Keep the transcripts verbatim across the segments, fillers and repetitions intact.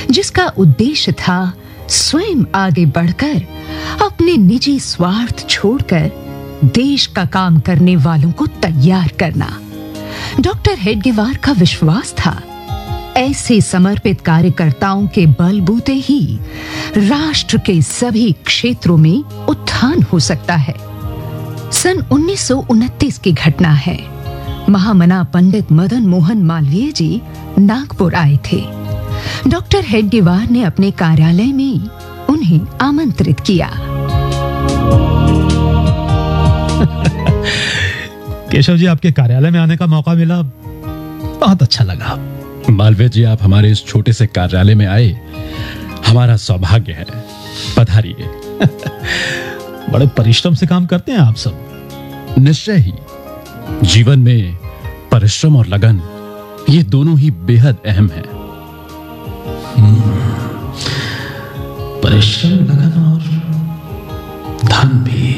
जिसका उद्देश्य था स्वयं आगे बढ़कर अपने निजी स्वार्थ छोड़कर देश का काम करने वालों को तैयार करना। डॉक्टर हेडगेवार का विश्वास था ऐसे समर्पित कार्यकर्ताओं के बलबूते ही राष्ट्र के सभी क्षेत्रों में उत्थान हो सकता है। सन उन्नीस सौ उनतीस की घटना है। महामना पंडित मदन मोहन मालवीय जी नागपुर आए थे। डॉक्टर हेडगेवार ने अपने कार्यालय में उन्हें आमंत्रित किया। केशव जी, आपके कार्यालय में आने का मौका मिला, बहुत अच्छा लगा। मालवीय जी, आप हमारे इस छोटे से कार्यालय में आए, हमारा सौभाग्य है। पधारिए। बड़े परिश्रम से काम करते हैं आप सब। निश्चय ही। जीवन में परिश्रम और लगन, ये दोनों ही बेहद अहम हैं। परिश्रम, लगन और धन भी।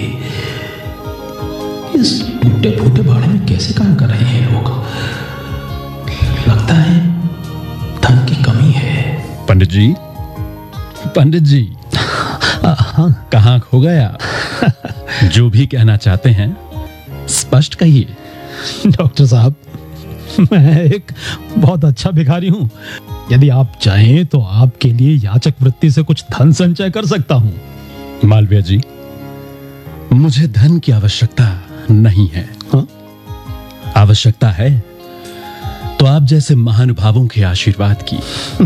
इस टूटे फूटे भाड़े में कैसे काम कर रहे हैं लोग? लगता है धन की कमी है। पंडित जी, पंडित जी, कहाँ खो गए आप? जो भी कहना चाहते हैं स्पष्ट कहिए। डॉक्टर साहब, मैं एक बहुत अच्छा भिखारी हूँ। यदि आप चाहें तो आपके लिए याचक वृत्ति से कुछ धन संचय कर सकता हूँ। मालवीय जी, मुझे धन की आवश्यकता नहीं है। हाँ? आवश्यकता है तो आप जैसे महानुभावों के आशीर्वाद की।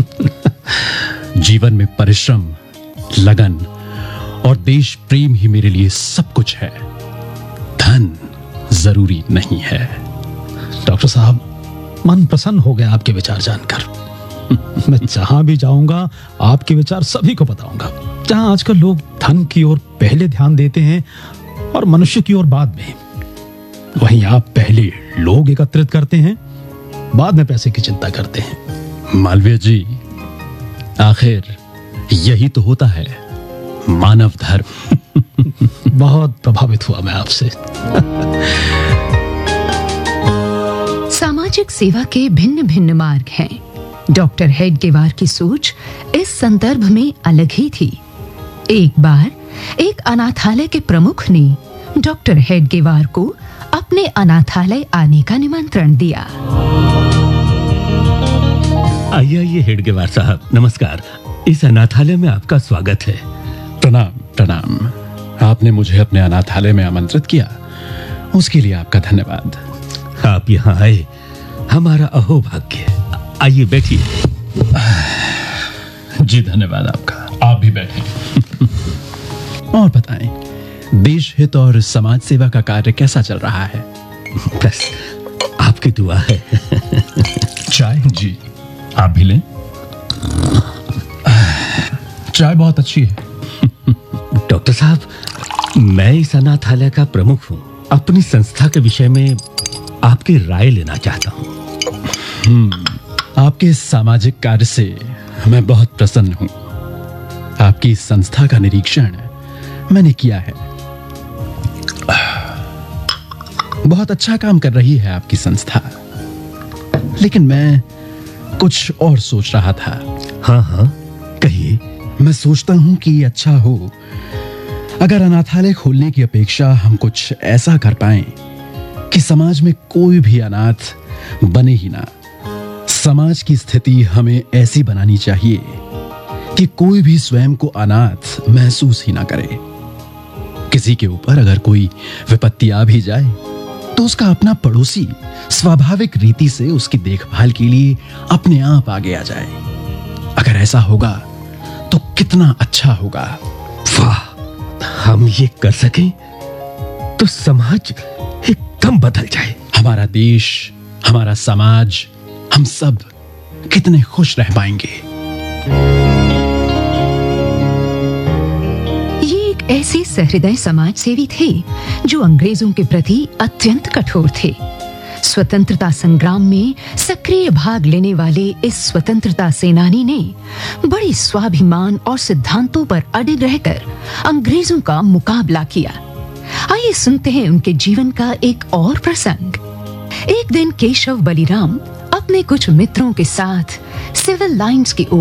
जीवन में परिश्रम, लगन और देश प्रेम ही मेरे लिए सब कुछ है। धन जरूरी नहीं है। डॉक्टर साहब, मन प्रसन्न हो गया आपके विचार जानकर। मैं जहां भी जाऊंगा आपके विचार सभी को बताऊंगा। जहां आजकल लोग धन की ओर पहले ध्यान देते हैं और मनुष्य की ओर बाद में, वहीं आप पहले लोग एकत्रित करते हैं, बाद में पैसे की चिंता करते हैं। मालवीय जी, आखिर यही तो होता है मानव धर्म। बहुत प्रभावित हुआ मैं आपसे। सामाजिक सेवा के भिन्न भिन्न मार्ग हैं। डॉक्टर हेडगेवार की सोच इस संदर्भ में अलग ही थी। एक बार एक अनाथालय के प्रमुख ने डॉक्टर हेडगेवार को अपने अनाथालय आने का निमंत्रण दिया। आइए आइए हेडगेवार साहब, नमस्कार। इस अनाथालय में आपका स्वागत है। प्रणाम प्रणाम। आपने मुझे अपने अनाथालय में आमंत्रित किया, उसके लिए आपका धन्यवाद। आप यहाँ आए हमारा अहोभाग्य। आइए बैठिए। जी धन्यवाद आपका। आप भी बैठिए। और बताएं, देश हित और समाज सेवा का कार्य कैसा चल रहा है? बस आपकी दुआ है। चाय? जी, आप भी लें। चाय बहुत अच्छी है। डॉक्टर साहब, मैं इस अनाथालय का प्रमुख हूँ। अपनी संस्था के विषय में आपकी राय लेना चाहता हूँ। हम्म, आपके इस सामाजिक कार्य से मैं बहुत प्रसन्न हूँ। आपकी इस संस्था का निरीक्षण मैंने किया है। बहुत अच्छा काम कर रही है आपकी संस्था, लेकिन मैं कुछ और सोच रहा था। हाँ हाँ, कहिए। मैं सोचता हूं कि ये अच्छा हो अगर अनाथालय खोलने की अपेक्षा हम कुछ ऐसा कर पाएं कि समाज में कोई भी अनाथ बने ही ना। समाज की स्थिति हमें ऐसी बनानी चाहिए कि कोई भी स्वयं को अनाथ महसूस ही ना करे। किसी के ऊपर अगर कोई विपत्ति आ भी जाए तो उसका अपना पड़ोसी स्वाभाविक रीति से उसकी देखभाल के लिए अपने आप आगे आ जाए। अगर ऐसा होगा तो कितना अच्छा होगा। वाह, हम ये कर सकें तो समाज एकदम बदल जाए। हमारा देश, हमारा समाज, हम सब कितने खुश रह पाएंगे। ऐसे सहृदय समाज सेवी थे जो अंग्रेजों के प्रति अत्यंत कठोर थे। स्वतंत्रता संग्राम में सक्रिय भाग लेने वाले इस स्वतंत्रता सेनानी ने बड़े स्वाभिमान और सिद्धांतों पर अड़िग रहकर अंग्रेजों का मुकाबला किया। आइए सुनते हैं उनके जीवन का एक और प्रसंग। एक दिन केशव बलिराम अपने कुछ मित्रों के साथ सिविल लाइंस की ओर